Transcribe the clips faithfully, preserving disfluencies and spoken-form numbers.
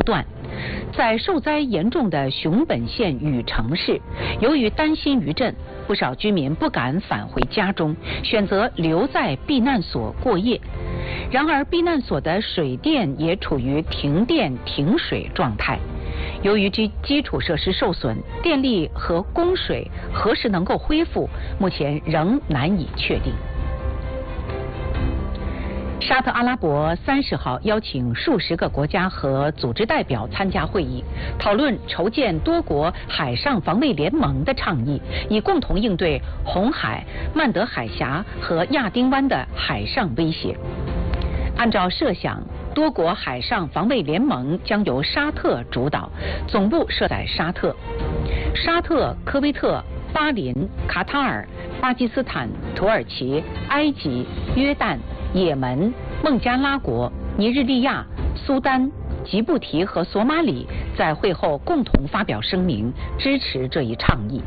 断。在受灾严重的熊本县羽城市，由于担心余震，不少居民不敢返回家中，选择留在避难所过夜。然而，避难所的水电也处于停电停水状态。由于基基础设施受损，电力和供水何时能够恢复，目前仍难以确定。沙特阿拉伯三十号邀请数十个国家和组织代表参加会议，讨论筹建多国海上防卫联盟的倡议，以共同应对红海、曼德海峡和亚丁湾的海上威胁。按照设想，多国海上防卫联盟将由沙特主导，总部设在沙特。沙特、科威特、巴林、卡塔尔、巴基斯坦、土耳其、埃及、约旦、也门、孟加拉国、尼日利亚、苏丹、吉布提和索马里在会后共同发表声明，支持这一倡议。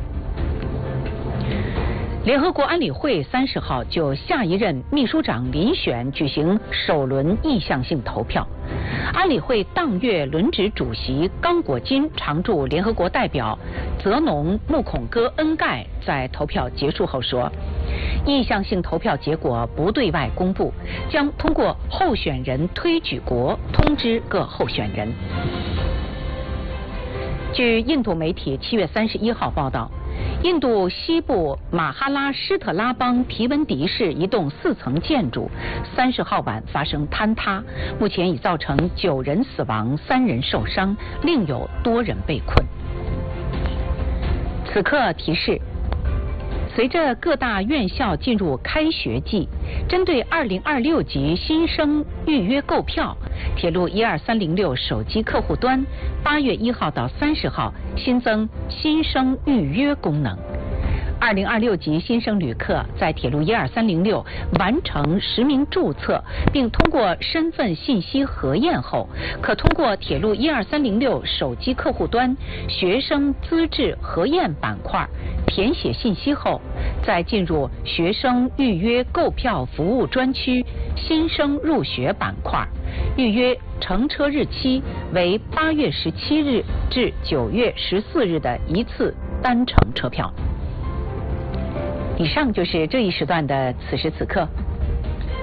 联合国安理会三十号就下一任秘书长遴选举行首轮意向性投票。安理会当月轮值主席刚果金常驻联合国代表泽农穆孔戈恩盖在投票结束后说，意向性投票结果不对外公布，将通过候选人推举国通知各候选人。据印度媒体七月三十一号报道，印度西部马哈拉施特拉邦提文迪市一栋四层建筑三十号晚发生坍塌，目前已造成九人死亡、三人受伤，另有多人被困。此刻提示，随着各大院校进入开学季，针对二零二六级新生预约购票，铁路一二三零六手机客户端八月一号到三十号新增新生预约功能。二零二六级新生旅客在铁路一二三零六完成实名注册，并通过身份信息核验后，可通过铁路一二三零六手机客户端学生资质核验板块填写信息后，再进入学生预约购票服务专区新生入学板块，预约乘车日期为八月十七日至九月十四日的一次单程车票。以上就是这一时段的此时此刻。